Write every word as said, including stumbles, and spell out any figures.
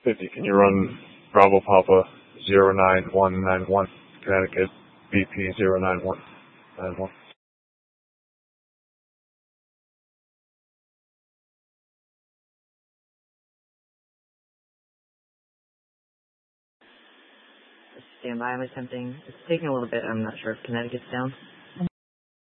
fifty, can you run Bravo Papa zero nine one nine one, Connecticut, B P zero nine one nine one? Stand by, I'm attempting. It's taking a little bit, I'm not sure if Connecticut's down.